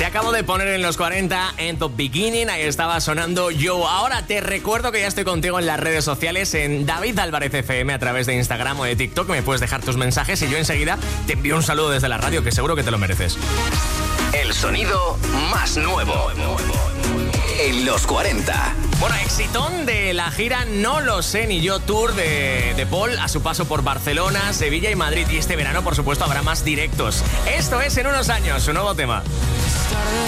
acabo de poner en los 40 en The Beginning, ahí estaba sonando yo. Ahora te recuerdo que ya estoy contigo en las redes sociales, en David Álvarez FM, a través de Instagram o de TikTok. Me puedes dejar tus mensajes y yo enseguida te envío un saludo desde la radio, que seguro que te lo mereces. El sonido más nuevo en los 40. Bueno, exitón de la gira No lo sé ni yo tour de Paul a su paso por Barcelona, Sevilla y Madrid. Y este verano, por supuesto, habrá más directos. Esto es En unos años, su nuevo tema.